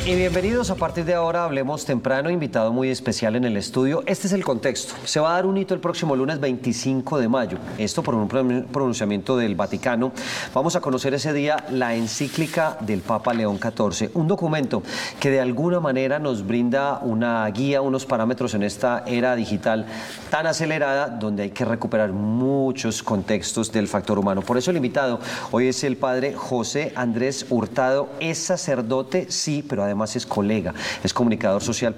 Y bienvenidos. A partir de ahora hablemos temprano, invitado muy especial en el estudio. Este es el contexto. Se va a dar un hito el próximo lunes 25 de mayo. Esto por un pronunciamiento del Vaticano. Vamos a conocer ese día la encíclica del Papa León XIV, un documento que de alguna manera nos brinda una guía, unos parámetros en esta era digital tan acelerada, donde hay que recuperar muchos contextos del factor humano. Por eso el invitado hoy es el padre José Andrés Hurtado. Es sacerdote, sí, pero además es colega, es comunicador social